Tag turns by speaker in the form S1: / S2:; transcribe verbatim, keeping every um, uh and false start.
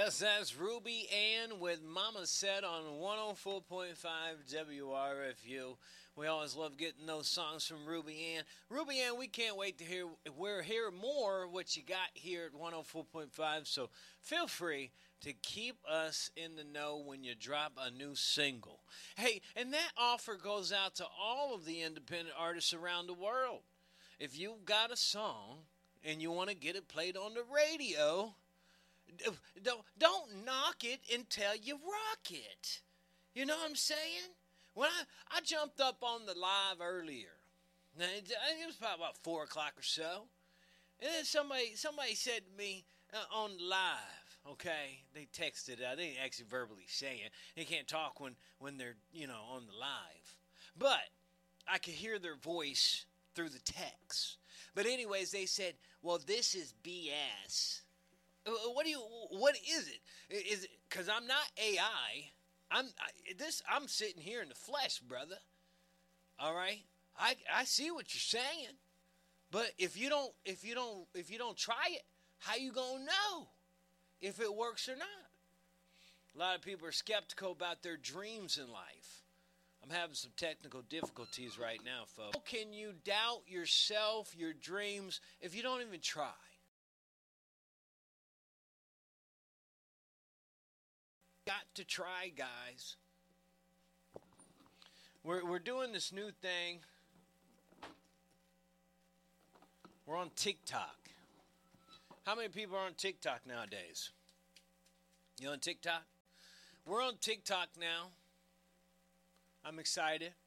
S1: Yes, that's Ruby Ann with Mama Said on one oh four point five W R F U. We always love getting those songs from Ruby Ann. Ruby Ann, we can't wait to hear we're hear more what you got here at one oh four point five. So feel free to keep us in the know when you drop a new single. Hey, and that offer goes out to all of the independent artists around the world. If you've got a song and you want to get it played on the radio, don't don't knock it until you rock it. You know what I'm saying? When I, I jumped up on the live earlier, it, it was probably about four o'clock or so, and then somebody somebody said to me uh, on live, okay, they texted it out. They didn't actually verbally say it. They can't talk when when they're you know on the live, but I could hear their voice through the text. But anyways, they said, "Well, this is B S." What do you? What is it? Is it because I'm not A I? I'm I, this. I'm sitting here in the flesh, brother. All right. I I see what you're saying, but if you don't, if you don't, if you don't try it, how you gonna know if it works or not? A lot of people are skeptical about their dreams in life. I'm having some technical difficulties right now, folks. How can you doubt yourself, your dreams, if you don't even try? Got to try, guys. We're we're doing this new thing. We're on TikTok. How many people are on TikTok nowadays? You on TikTok? We're on TikTok now. I'm excited.